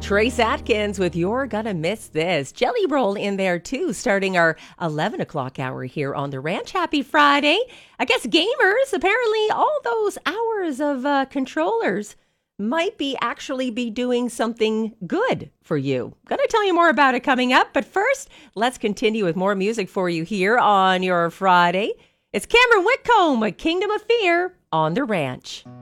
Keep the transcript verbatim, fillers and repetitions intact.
Trace Atkins with You're Gonna Miss This. Jelly Roll in there too, starting our eleven o'clock hour here on the Ranch. Happy Friday. I guess gamers, apparently all those hours of uh, controllers might be actually be doing something good for you. Gonna tell you more about it coming up, but first, let's continue with more music for you here on your Friday. It's Cameron Whitcomb with Kingdom of Fear on the Ranch.